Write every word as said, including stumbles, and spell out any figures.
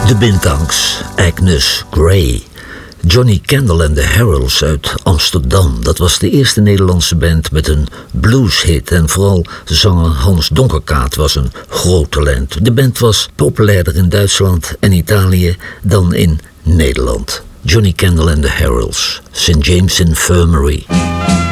De Bintangs, Agnes Grey. Johnny Kendall en de Heralds uit Amsterdam. Dat was de eerste Nederlandse band met een blueshit. En vooral zanger Hans Donkerkaat was een groot talent. De band was populairder in Duitsland en Italië dan in Nederland. Johnny Kendall en de Heralds. Saint James Infirmary.